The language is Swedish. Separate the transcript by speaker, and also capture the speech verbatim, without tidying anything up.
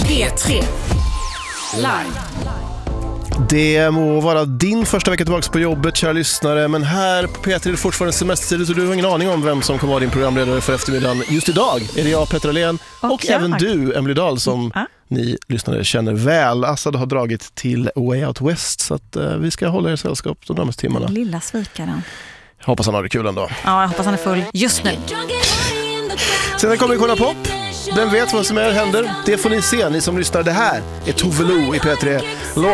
Speaker 1: P tre Live.
Speaker 2: Det må vara din första vecka tillbaka på jobbet, kära lyssnare, men här på P tre är det fortfarande semestertid, så du har ingen aning om vem som kommer vara din programledare för eftermiddagen. Just idag är det jag, Petter Alén, och, och även du, Emily Dahl, som mm. ni lyssnare känner väl. Assad har dragit till Way Out West, så att uh, vi ska hålla er sällskap de närmaste timmarna.
Speaker 3: Lilla svikaren.
Speaker 2: Jag hoppas han har det kul ändå.
Speaker 3: Ja, jag hoppas han är full just nu.
Speaker 2: Sen kommer Icona Pop. Den vet vad som är händer. Det får ni se, ni som lyssnar. Det här är Tove Lo i P tre.